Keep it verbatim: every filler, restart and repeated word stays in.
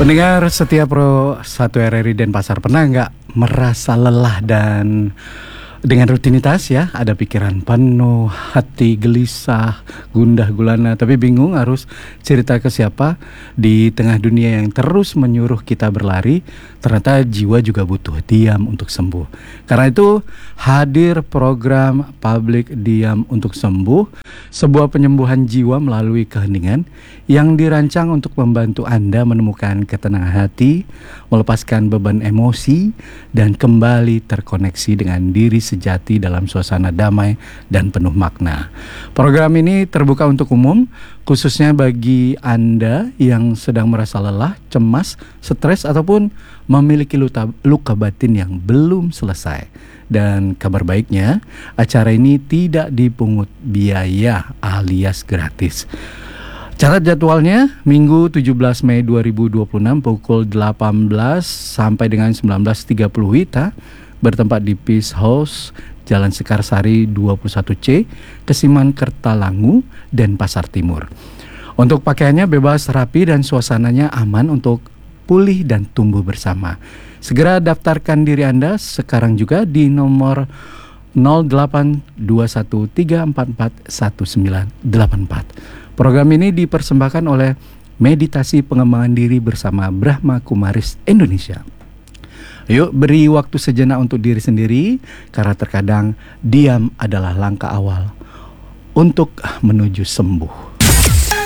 Pendengar setiap Pro satu R R I Denpasar, pernah nggak merasa lelah dan dengan rutinitas ya, ada pikiran penuh, hati gelisah, gundah gulana, tapi bingung harus cerita ke siapa di tengah dunia yang terus menyuruh kita berlari. Ternyata jiwa juga butuh diam untuk sembuh. Karena itu hadir program Public Diam untuk Sembuh, sebuah penyembuhan jiwa melalui keheningan yang dirancang untuk membantu Anda menemukan ketenangan hati, melepaskan beban emosi, dan kembali terkoneksi dengan diri sejati dalam suasana damai dan penuh makna. Program ini terbuka untuk umum, khususnya bagi Anda yang sedang merasa lelah, cemas, stres, ataupun memiliki luka, luka batin yang belum selesai. Dan kabar baiknya, acara ini tidak dipungut biaya alias gratis. Catat jadwalnya Minggu tujuh belas Mei dua ribu dua puluh enam pukul delapan belas sampai dengan sembilan belas tiga puluh W I T A, bertempat di Peace House, Jalan Sekarsari dua puluh satu C, Kesiman Kertalangu, Denpasar Timur. Untuk pakaiannya bebas, rapi, dan suasananya aman untuk pulih dan tumbuh bersama. Segera daftarkan diri Anda sekarang juga di nomor nol delapan dua satu tiga empat empat satu sembilan delapan empat. Program ini dipersembahkan oleh Meditasi Pengembangan Diri bersama Brahma Kumaris Indonesia. Yuk beri waktu sejenak untuk diri sendiri, karena terkadang diam adalah langkah awal untuk menuju sembuh.